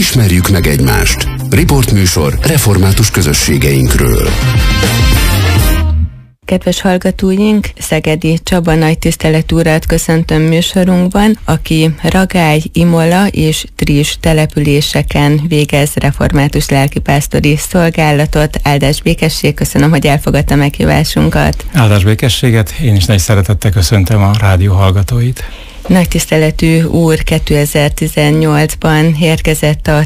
Ismerjük meg egymást. Riportműsor református közösségeinkről. Kedves hallgatóink, Szegedi Csaba nagytiszteletű urat köszöntöm műsorunkban, aki Ragály, Imola és Trizs településeken végez református lelkipásztori szolgálatot. Áldás békesség, köszönöm, hogy elfogadta meghívásunkat. Áldás békességet, én is nagy szeretettel köszöntöm a rádió hallgatóit. Nagytiszteletű úr 2018-ban érkezett a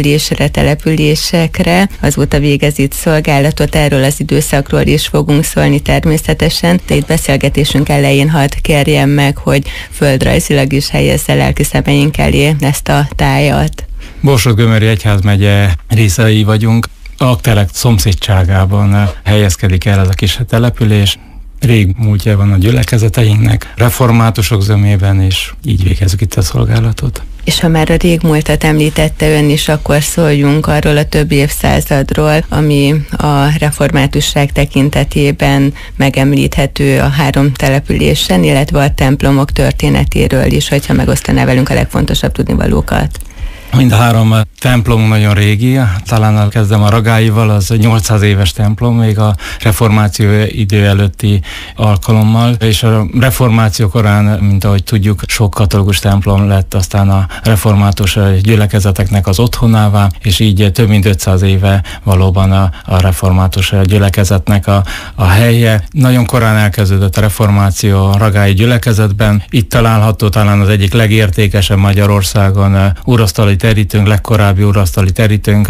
településekre, azóta végez itt szolgálatot, erről az időszakról is fogunk szólni természetesen, de itt beszélgetésünk elején hadd kérjem meg, hogy földrajzilag is helyezze lelki szemeink elé ezt a tájat. Borsod-Gömöri egyházmegye részei vagyunk, a telek szomszédságában helyezkedik el ez a kis település. Rég múltja van a gyülekezeteinknek, reformátusok zömében, és így végezzük itt a szolgálatot. És ha már a régmúltat említette ön is, akkor szóljunk arról a több évszázadról, ami a reformátusság tekintetében megemlíthető a 3 településen, illetve a templomok történetéről is, hogyha megosztaná velünk a legfontosabb tudnivalókat. Mind a 3 templom nagyon régi, talán kezdem a Ragályival, az 800 éves templom, még a reformáció idő előtti alkalommal, és a reformáció korán, mint ahogy tudjuk, sok katolikus templom lett aztán a református gyülekezeteknek az otthonává, és így több mint 500 éve valóban a református gyülekezetnek a helye. Nagyon korán elkezdődött a reformáció a ragályi gyülekezetben, itt található talán az egyik legértékesebb Magyarországon urasztali terítőnk, legkorábbi urasztali terítőnk,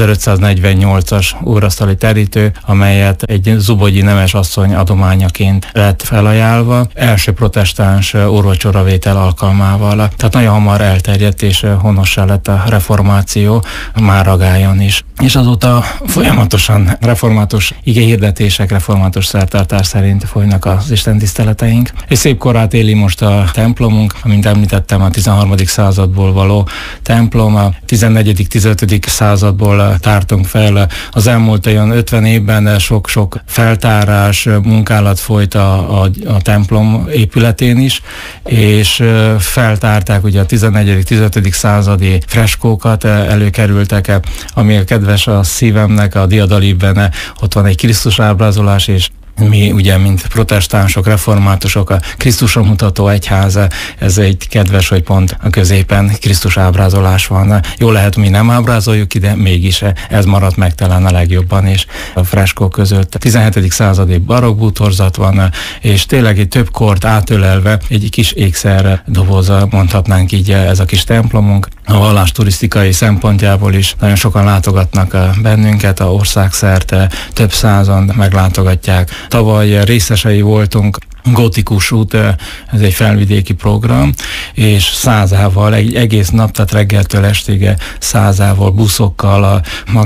1548-as urasztali terítő, amelyet egy zubogyi nemes asszony adományaként lett felajánlva, első protestáns úrvacsoravétel alkalmával. Tehát nagyon hamar elterjedt és honossá lett a reformáció, már Ragályon is. És azóta folyamatosan református igehirdetések, református szertartás szerint folynak az istentiszteleteink. És szép korát éli most a templomunk, amint említettem, a 13. századból való templom, a 14.-15. századból tártunk fel. Az elmúlt olyan 50 évben sok-sok feltárás, munkálat folyt a templom épületén is, és feltárták ugye a 14.-15. századi freskókat, előkerültek, ami a kedves a szívemnek, a diadalibben ott van egy Krisztus ábrázolás, és mi ugye, mint protestánsok, reformátusok, a Krisztusra mutató egyház, ez egy kedves, hogy pont a középen Krisztus ábrázolás van. Jó lehet, mi nem ábrázoljuk ide, mégis ez maradt meg talán a legjobban, és a freskók között 17. századi barokk bútorzat van, és tényleg egy több kort átölelve egy kis ékszer doboza, mondhatnánk így ez a kis templomunk. A vallás turisztikai szempontjából is nagyon sokan látogatnak bennünket, a országszerte több százan meglátogatják. Tavaly részesei voltunk Gótikus út, ez egy felvidéki program, és 100-ával, egy egész nap, tehát reggeltől estig 100-ával, buszokkal,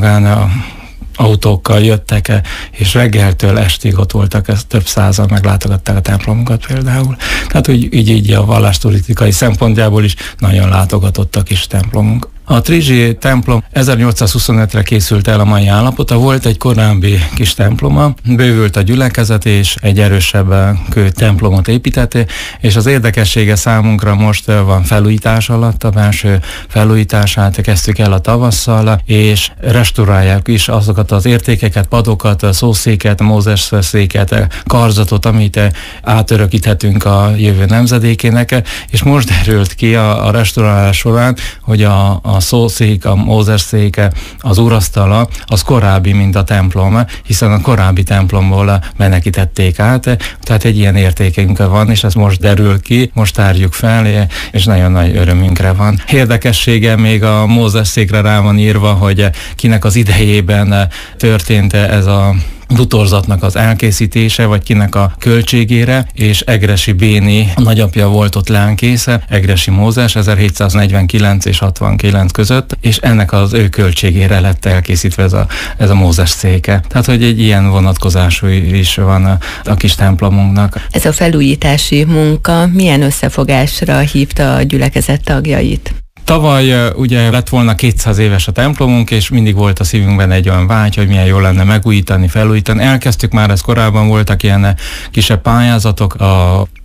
autókkal jöttek, és reggeltől estig ott voltak, több százan meglátogatták a templomunkat például. Tehát így a vallásturisztikai szempontjából is nagyon látogatottak is templomunk. A Trizsi templom 1825-re készült el a mai állapota, volt egy korábbi kis temploma, bővült a gyülekezet, és egy erősebb kő templomot épített, és az érdekessége számunkra most van felújítás alatt, a belső felújítását kezdtük el a tavasszal, és restaurálják is azokat az értékeket, padokat, szószéket, Mózes széket, karzatot, amit átörökíthetünk a jövő nemzedékének, és most derült ki a restaurálás során, hogy a szószék, a Mózes széke, az urasztala, az korábbi, mint a templom, hiszen a korábbi templomból menekítették át, tehát egy ilyen értékünk van, és ez most derül ki, most tárjuk fel, és nagyon nagy örömünkre van. Érdekessége még a Mózes székre rá van írva, hogy kinek az idejében történt ez a bútorzatnak az elkészítése, vagy kinek a költségére, és Egressy Béni nagyapja volt ott lánkésze, Egressy Mózes 1749 és 69 között, és ennek az ő költségére lett elkészítve ez a Mózes széke. Tehát, hogy egy ilyen vonatkozású is van a kis templomunknak. Ez a felújítási munka milyen összefogásra hívta a gyülekezet tagjait? Tavaly ugye lett volna 200 éves a templomunk, és mindig volt a szívünkben egy olyan vágy, hogy milyen jó lenne megújítani, felújítani. Elkezdtük már, ezt korábban voltak ilyen kisebb pályázatok, a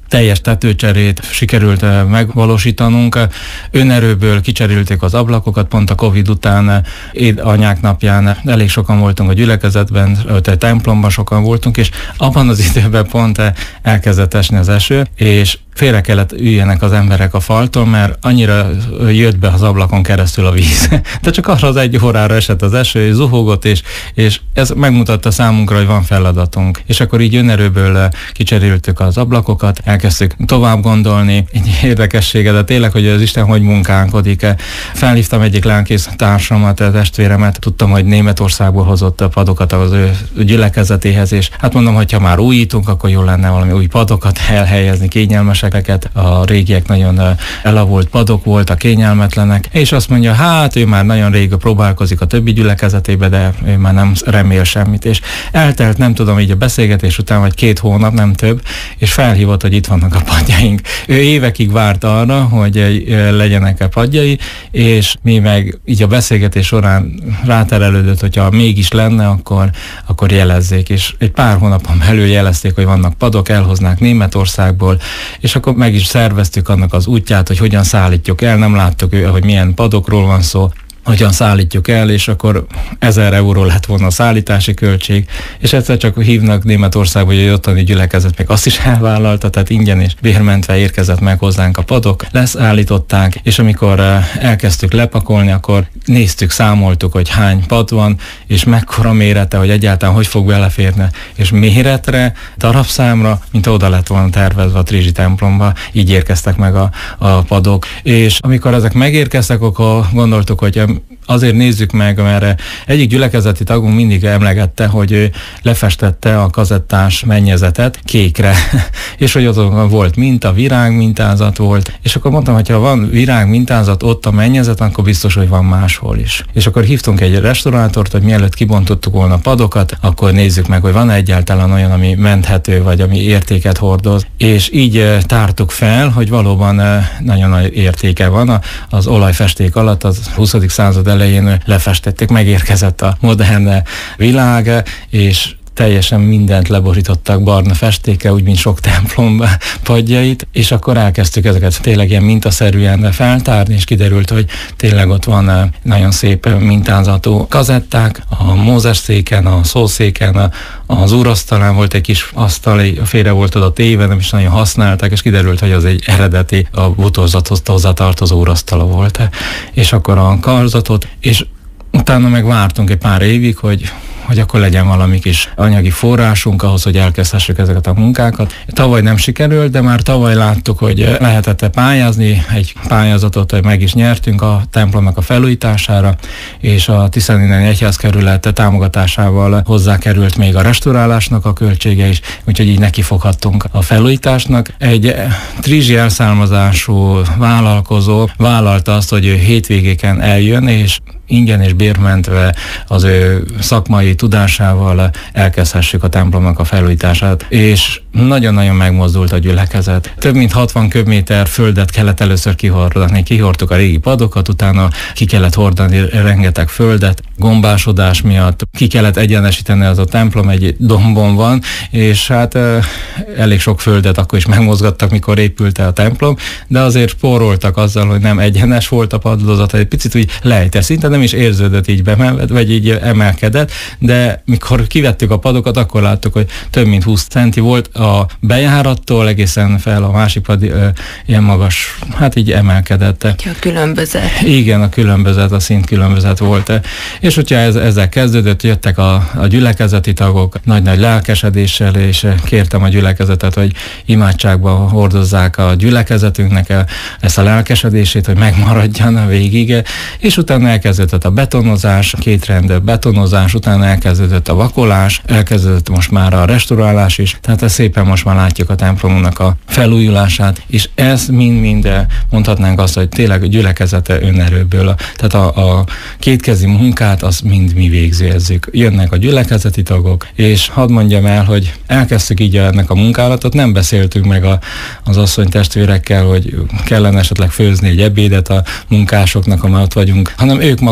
teljes tetőcserét sikerült megvalósítanunk. Önerőből kicserélték az ablakokat, pont a Covid után, édanyák napján elég sokan voltunk a gyülekezetben, a templomban sokan voltunk, és abban az időben pont elkezdett esni az eső, és félre kellett üljenek az emberek a faltól, mert annyira jött be az ablakon keresztül a víz. De csak arra az 1 órára esett az eső, és zuhogott, és ez megmutatta számunkra, hogy van feladatunk. És akkor így önerőből kicseréltük az ablakokat, elkezdtük tovább gondolni. Egy érdekessége, de tényleg, hogy az Isten hogy munkálkodik. Felhívtam egyik lelkész társamat, testvéremet, tudtam, hogy Németországból hozott padokat az ő gyülekezetéhez, és hát mondom, hogy ha már újítunk, akkor jó lenne valami új padokat elhelyezni, kényelmeseket. A régiek nagyon elavult padok voltak, kényelmetlenek, és azt mondja, hát ő már nagyon rég próbálkozik a többi gyülekezetébe, de ő már nem remél semmit, és eltelt, nem tudom, így a beszélgetés után, vagy 2 hónap, nem több, és felhívott, hogy itt vannak a padjaink. Ő évekig várt arra, hogy legyenek-e padjai, és mi meg így a beszélgetés során ráterelődött, hogyha mégis lenne, akkor jelezzék, és egy pár hónapon belül jelezték, hogy vannak padok, elhoznák Németországból, és akkor meg is szerveztük annak az útját, hogy hogyan szállítjuk el, nem láttuk, hogy milyen padokról van szó, hogyan szállítjuk el, és akkor 1000 euró lett volna a szállítási költség, és egyszer csak hívnak Németországba, hogy egy ottani gyülekezet még azt is elvállalta, tehát ingyen és bérmentve érkezett meg hozzánk a padok, leszállították, és amikor elkezdtük lepakolni, akkor néztük, számoltuk, hogy hány pad van, és mekkora mérete, hogy egyáltalán hogy fog beleférni, és méretre, darabszámra, mint oda lett volna tervezve a Trizsi templomba, így érkeztek meg a padok. És amikor ezek megérkeztek, akkor gondoltuk, hogy azért nézzük meg, mert egyik gyülekezeti tagunk mindig emlegette, hogy ő lefestette a kazettás mennyezetet kékre, és hogy azon volt minta, virág mintázat volt, és akkor mondtam, hogy ha van virág mintázat ott a mennyezet, akkor biztos, hogy van máshol is. És akkor hívtunk egy restaurátort, hogy mielőtt kibontottuk volna padokat, akkor nézzük meg, hogy van egyáltalán olyan, ami menthető, vagy ami értéket hordoz, és így tártuk fel, hogy valóban nagyon nagy értéke van. Az olajfesték alatt az 20. század elején lefestették, megérkezett a modern világ, és teljesen mindent leborítottak barna festékkel, úgy, mint sok templom padjait, és akkor elkezdtük ezeket tényleg ilyen mintaszerűen feltárni, és kiderült, hogy tényleg ott van nagyon szép mintázatú kazetták, a Mózes széken, a szószéken, az úrasztalán volt egy kis asztal, félre volt oda téve, nem is nagyon használták, és kiderült, hogy az egy eredeti, a bútorzathoz hozzátartozó úrasztala volt. És akkor a karzatot, és utána meg vártunk egy pár évig, hogy akkor legyen valami kis anyagi forrásunk ahhoz, hogy elkezdhessük ezeket a munkákat. Tavaly nem sikerült, de már tavaly láttuk, hogy lehetett pályázni, egy pályázatot meg is nyertünk a templomnak a felújítására, és a Tiszaninneni Egyházkerület támogatásával hozzákerült még a restaurálásnak a költsége is, úgyhogy így nekifoghattunk a felújításnak. Egy trizsi elszármazású vállalkozó vállalta azt, hogy ő hétvégéken eljön, és ingyen és bérmentve az ő szakmai tudásával elkezdhessük a templomnak a felújítását, és nagyon-nagyon megmozdult a gyülekezet. Több mint 60 köbméter földet kellett először kihordani. Kihordtuk a régi padokat, utána ki kellett hordani rengeteg földet. Gombásodás miatt ki kellett egyenesíteni, az a templom egy dombon van, és hát elég sok földet akkor is megmozgattak, mikor épült el a templom, de azért spóroltak azzal, hogy nem egyenes volt a padlózat, egy picit úgy lejtett, szinte nem is érződött így bemelved, vagy így emelkedett, de mikor kivettük a padokat, akkor láttuk, hogy több mint 20 centi volt a bejárattól egészen fel a másik pad ilyen magas, hát így emelkedett. A különbözet. Igen, a különbözet, a szint különbözet volt. És hogyha ezzel kezdődött, jöttek a gyülekezeti tagok nagy-nagy lelkesedéssel, és kértem a gyülekezetet, hogy imádságba hordozzák a gyülekezetünknek ezt a lelkesedését, hogy megmaradjan végig, és utána elkezdődött a betonozás, 2 rend betonozás, utána elkezdődött a vakolás, elkezdődött most már a restaurálás is, tehát ez szépen most már látjuk a templomunknak a felújulását, és ez mind-mind mondhatnánk azt, hogy tényleg a gyülekezete önerőből, tehát a kétkezi munkát azt mind mi végzőezzük. Jönnek a gyülekezeti tagok, és hadd mondjam el, hogy elkezdtük így ennek a munkálatot, nem beszéltünk meg az asszony testvérekkel, hogy kellene esetleg főzni egy ebédet a munkásoknak, amely ott vagyunk, hanem ők maguk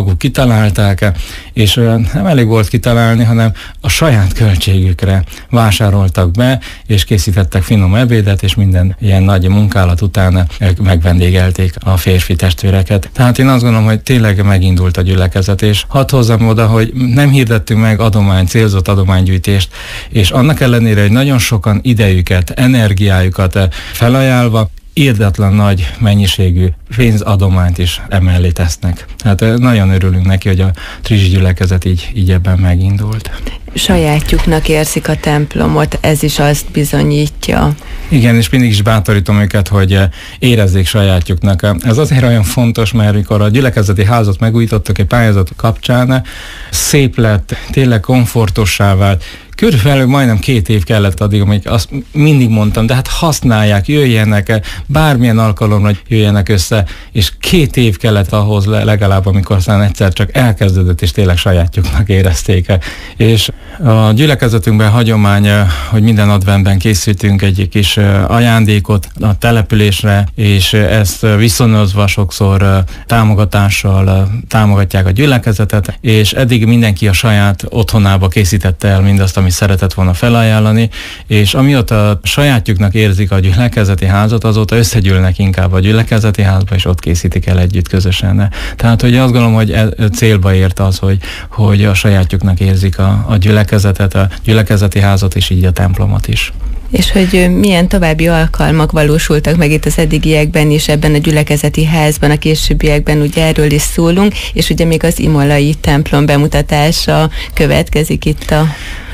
maguk kitalálták, és nem elég volt kitalálni, hanem a saját költségükre vásároltak be, és készítettek finom ebédet, és minden ilyen nagy munkálat után megvendégelték a férfi testvéreket. Tehát én azt gondolom, hogy tényleg megindult a gyülekezet, és hadd hozzam oda, hogy nem hirdettünk meg célzott adománygyűjtést, és annak ellenére, hogy nagyon sokan idejüket, energiájukat felajánlva, irdatlan nagy mennyiségű pénzadományt is emellé tesznek. Hát nagyon örülünk neki, hogy a Trizsi gyülekezet így ebben megindult. Sajátjuknak érzik a templomot, ez is azt bizonyítja. Igen, és mindig is bátorítom őket, hogy érezzék sajátjuknak. Ez azért olyan fontos, mert amikor a gyülekezeti házat megújítottak egy pályázat kapcsán, szép lett, tényleg komfortossá vált. Körülbelül majdnem 2 év kellett addig, amíg azt mindig mondtam, de hát használják, jöjjenek, bármilyen alkalomra jöjjenek össze, és 2 év kellett ahhoz legalább, amikor aztán egyszer csak elkezdődött, és tényleg sajátjuknak érezték. És a gyülekezetünkben hagyomány, hogy minden adventben készítünk egy kis ajándékot a településre, és ezt viszonyozva sokszor támogatással támogatják a gyülekezetet, és eddig mindenki a saját otthonába készítette el mindazt, ami szeretett volna felajánlani, és amióta sajátjuknak érzik a gyülekezeti házat, azóta összegyűlnek inkább a gyülekezeti házba, és ott készítik el együtt közösen. Tehát, hogy azt gondolom, hogy célba ért az, hogy a sajátjuknak érzik a gyülekezetet, a gyülekezeti házat, és így a templomot is. És hogy milyen további alkalmak valósultak meg itt az eddigiekben is, ebben a gyülekezeti házban, a későbbiekben, ugye erről is szólunk, és ugye még az imolai templom bemutatása következik itt a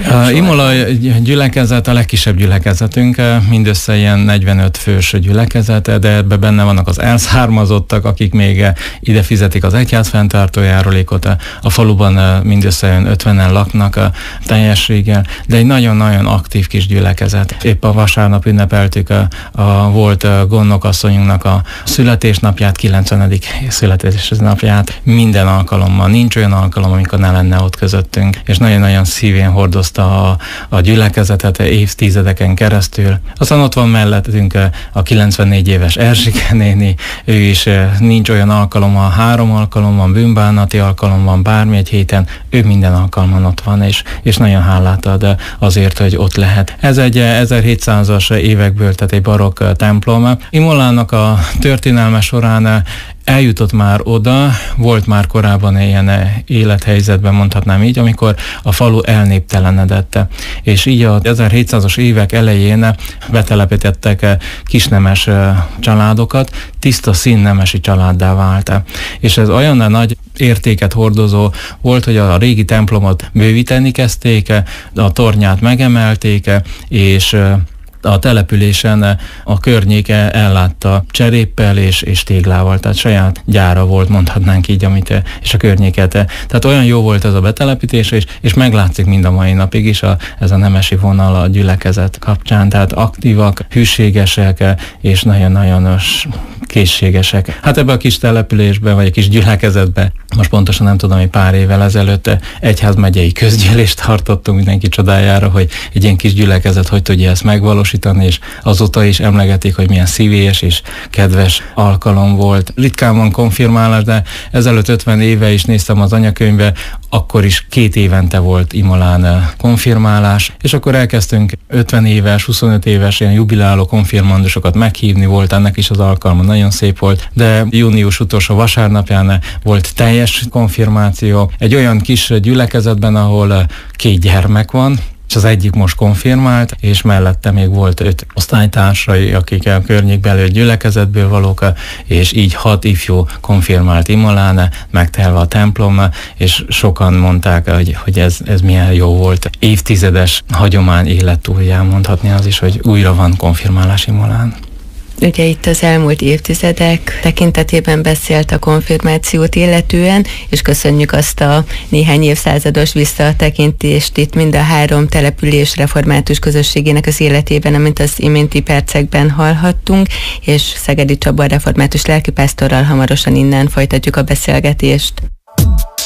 Imola gyülekezet a legkisebb gyülekezetünk, mindössze ilyen 45 fős gyülekezete, de ebben benne vannak az elszármazottak, akik még ide fizetik az egyház fenntartójárulékot, a faluban mindössze 50-en laknak a teljességgel, de egy nagyon-nagyon aktív kis gyülekezet. Épp a vasárnap ünnepeltük a volt gondnokasszonyunknak a születésnapját, 90. születésnapját. Minden alkalommal, nincs olyan alkalom, amikor ne lenne ott közöttünk, és nagyon-nagyon szívén hordozta a gyülekezetet évtizedeken keresztül. Aztán ott van mellettünk a 94 éves Erzsike néni, ő is nincs olyan alkalom, 3 alkalom van, bűnbánati alkalom van, bármi egy héten, ő minden alkalman ott van, és nagyon hálát ad azért, hogy ott lehet. Ez egy 1700-as évekből, tehát egy barokk templom. Imolának a történelme során eljutott már oda, volt már korábban ilyen élethelyzetben, mondhatnám így, amikor a falu elnéptelenedett. És így a 1700-as évek elején betelepítettek kisnemes családokat, tiszta színnemesi családdá vált. És ez olyan nagy értéket hordozó volt, hogy a régi templomot bővíteni kezdték, a tornyát megemelték, és a településen a környéke ellátta cseréppel és téglával, tehát saját gyára volt, mondhatnánk így, és a környéket. Tehát olyan jó volt ez a betelepítés, és meglátszik mind a mai napig is ez a nemesi vonal a gyülekezet kapcsán, tehát aktívak, hűségesek, és nagyon-nagyon készségesek. Hát ebbe a kis településbe, vagy a kis gyülekezetbe, most pontosan nem tudom, hogy pár évvel ezelőtt egyházmegyei közgyűlést tartottunk mindenki csodájára, hogy egy ilyen kis gyülekezet hogy tudja ezt megvalósítani, és azóta is emlegetik, hogy milyen szívélyes és kedves alkalom volt. Ritkán van konfirmálás, de ezelőtt 50 éve is néztem az anyakönyvbe, akkor is 2 évente volt Imolán konfirmálás, és akkor elkezdtünk 50 éves, 25 éves ilyen jubiláló konfirmandusokat meghívni, volt ennek is az alkalma, nagyon szép volt, de június utolsó vasárnapján volt teljes konfirmáció, egy olyan kis gyülekezetben, ahol 2 gyermek van, és az egyik most konfirmált, és mellette még volt 5 osztálytársai, akik a környékbeli gyülekezetből valók, és így 6 ifjú konfirmált Imolán, megtelve a templom, és sokan mondták, hogy ez milyen jó volt. Évtizedes hagyomány élet túlján, mondhatni az is, hogy újra van konfirmálás Imolán. Ugye itt az elmúlt évtizedek tekintetében beszélt a konfirmációt illetően, és köszönjük azt a néhány évszázados visszatekintést itt mind a 3 település református közösségének az életében, amint az iménti percekben hallhattunk, és Szegedi Csaba református lelkipásztorral hamarosan innen folytatjuk a beszélgetést.